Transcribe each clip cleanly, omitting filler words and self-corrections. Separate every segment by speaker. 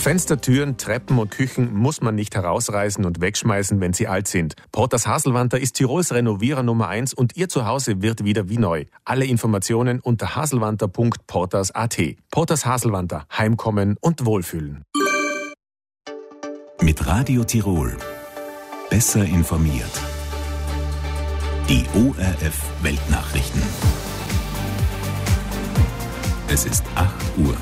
Speaker 1: Fenster, Türen, Treppen und Küchen muss man nicht herausreißen und wegschmeißen, wenn sie alt sind. Porters Haselwanter ist Tirols Renovierer Nummer 1 und Ihr Zuhause wird wieder wie neu. Alle Informationen unter haselwanter.porters.at. Porters Haselwanter. Heimkommen und Wohlfühlen.
Speaker 2: Mit Radio Tirol. Besser informiert. Die ORF Weltnachrichten. Es ist 8 Uhr.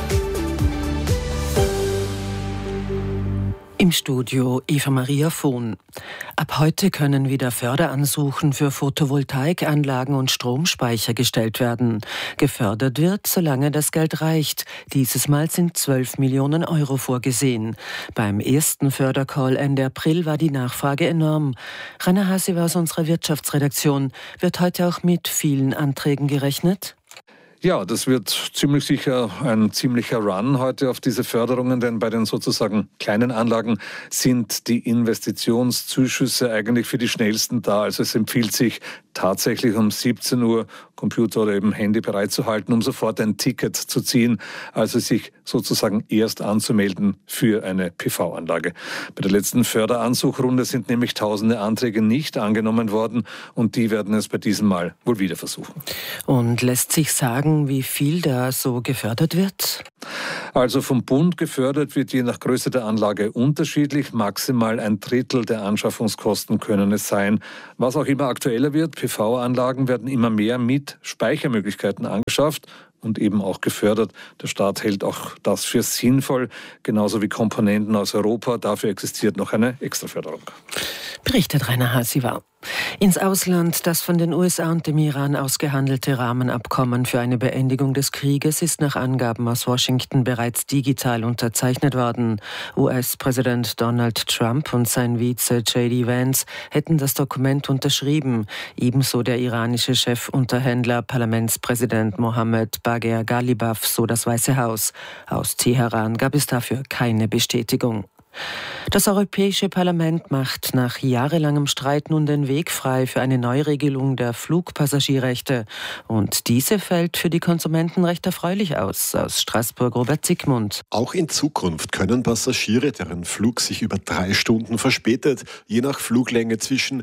Speaker 3: Im Studio Eva Maria Vohn. Ab heute können wieder Förderansuchen für Photovoltaikanlagen und Stromspeicher gestellt werden. Gefördert wird, solange das Geld reicht. Dieses Mal sind 12 Millionen Euro vorgesehen. Beim ersten Fördercall Ende April war die Nachfrage enorm. Rainer Hasi aus unserer Wirtschaftsredaktion. Wird heute auch mit vielen Anträgen gerechnet?
Speaker 4: Ja, das wird ziemlich sicher ein ziemlicher Run heute auf diese Förderungen, denn bei den sozusagen kleinen Anlagen sind die Investitionszuschüsse eigentlich für die schnellsten da. Also es empfiehlt sich tatsächlich um 17 Uhr Computer oder eben Handy bereitzuhalten, um sofort ein Ticket zu ziehen, also sich sozusagen erst anzumelden für eine PV-Anlage. Bei der letzten Förderansuchrunde sind nämlich tausende Anträge nicht angenommen worden und die werden es bei diesem Mal wohl wieder versuchen.
Speaker 3: Und lässt sich sagen, wie viel da so gefördert wird?
Speaker 4: Also vom Bund gefördert wird je nach Größe der Anlage unterschiedlich. Maximal 1/3 der Anschaffungskosten können es sein. Was auch immer aktueller wird, PV-Anlagen werden immer mehr mit Speichermöglichkeiten angeschafft und eben auch gefördert. Der Staat hält auch das für sinnvoll, genauso wie Komponenten aus Europa. Dafür existiert noch eine Extraförderung.
Speaker 3: Berichtet Rainer Hasiwa. Ins Ausland. Das von den USA und dem Iran ausgehandelte Rahmenabkommen für eine Beendigung des Krieges ist nach Angaben aus Washington bereits digital unterzeichnet worden. US-Präsident Donald Trump und sein Vize J.D. Vance hätten das Dokument unterschrieben. Ebenso der iranische Chefunterhändler, Parlamentspräsident Mohammed Bagher Ghalibaf, so das Weiße Haus. Aus Teheran gab es dafür keine Bestätigung. Das Europäische Parlament macht nach jahrelangem Streit nun den Weg frei für eine Neuregelung der Flugpassagierrechte. Und diese fällt für die Konsumenten recht erfreulich aus. Aus Straßburg Robert Zickmund.
Speaker 5: Auch in Zukunft können Passagiere, deren Flug sich über 3 Stunden verspätet, je nach Fluglänge zwischen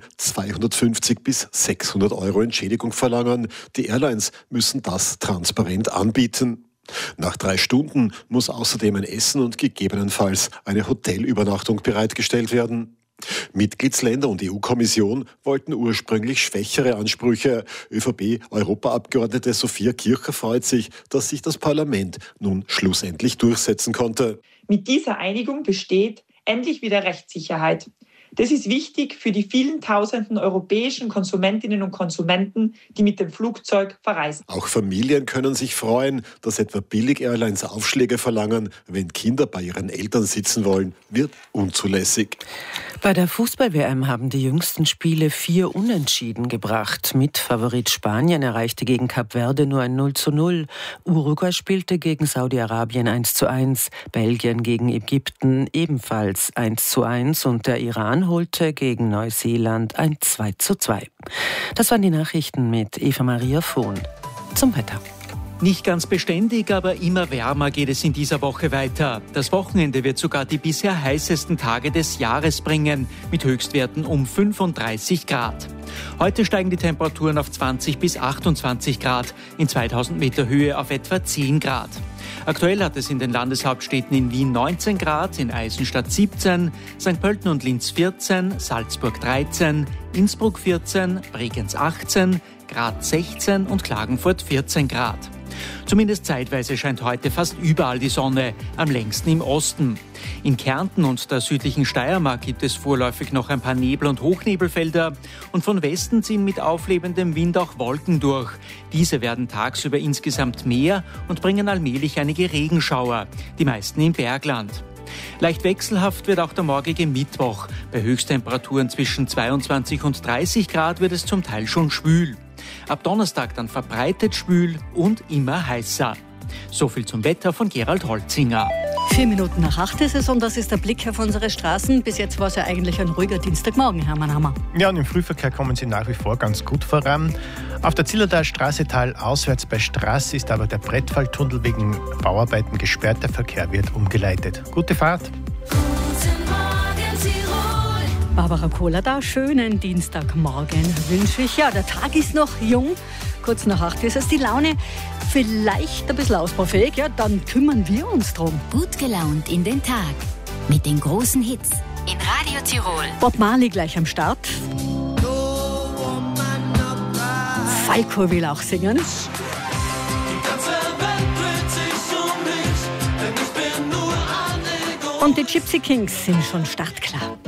Speaker 5: 250 bis 600 Euro Entschädigung verlangen. Die Airlines müssen das transparent anbieten. Nach 3 Stunden muss außerdem ein Essen und gegebenenfalls eine Hotelübernachtung bereitgestellt werden. Mitgliedsländer und EU-Kommission wollten ursprünglich schwächere Ansprüche. ÖVP-Europaabgeordnete Sophia Kircher freut sich, dass sich das Parlament nun schlussendlich durchsetzen konnte.
Speaker 6: Mit dieser Einigung besteht endlich wieder Rechtssicherheit. Das ist wichtig für die vielen tausenden europäischen Konsumentinnen und Konsumenten, die mit dem Flugzeug verreisen.
Speaker 5: Auch Familien können sich freuen, dass etwa Billig-Airlines Aufschläge verlangen, wenn Kinder bei ihren Eltern sitzen wollen, wird unzulässig.
Speaker 3: Bei der Fußball-WM haben die jüngsten Spiele 4 Unentschieden gebracht. Mitfavorit Spanien erreichte gegen Kap Verde nur ein 0:0. Uruguay spielte gegen Saudi-Arabien 1:1. Belgien gegen Ägypten ebenfalls 1:1 und der Iran holte gegen Neuseeland ein 2:2. Das waren die Nachrichten mit Eva Maria Vohn. Zum Wetter.
Speaker 7: Nicht ganz beständig, aber immer wärmer geht es in dieser Woche weiter. Das Wochenende wird sogar die bisher heißesten Tage des Jahres bringen, mit Höchstwerten um 35 Grad. Heute steigen die Temperaturen auf 20 bis 28 Grad, in 2000 Meter Höhe auf etwa 10 Grad. Aktuell hat es in den Landeshauptstädten in Wien 19 Grad, in Eisenstadt 17, St. Pölten und Linz 14, Salzburg 13, Innsbruck 14, Bregenz 18, Graz 16 und Klagenfurt 14 Grad. Zumindest zeitweise scheint heute fast überall die Sonne, am längsten im Osten. In Kärnten und der südlichen Steiermark gibt es vorläufig noch ein paar Nebel- und Hochnebelfelder und von Westen ziehen mit auflebendem Wind auch Wolken durch. Diese werden tagsüber insgesamt mehr und bringen allmählich einige Regenschauer, die meisten im Bergland. Leicht wechselhaft wird auch der morgige Mittwoch. Bei Höchsttemperaturen zwischen 22 und 30 Grad wird es zum Teil schon schwül. Ab Donnerstag dann verbreitet schwül und immer heißer. So viel zum Wetter von Gerald Holzinger.
Speaker 8: 8:04 ist es und das ist der Blick auf unsere Straßen. Bis jetzt war es ja eigentlich ein ruhiger Dienstagmorgen, Hermann Hammer.
Speaker 9: Ja, und im Frühverkehr kommen Sie nach wie vor ganz gut voran. Auf der Zillertalstraße talauswärts bei Straß ist aber der Brettfalltunnel wegen Bauarbeiten gesperrt. Der Verkehr wird umgeleitet. Gute Fahrt.
Speaker 8: Barbara Kohler da, schönen Dienstagmorgen wünsche ich. Ja, der Tag ist noch jung, kurz nach 8 ist es. Die Laune vielleicht ein bisschen ausbaufähig, ja, dann kümmern wir uns drum.
Speaker 10: Gut gelaunt in den Tag mit den großen Hits in Radio Tirol.
Speaker 8: Bob Marley gleich am Start. Falco will auch singen. Und die Gypsy Kings sind schon startklar.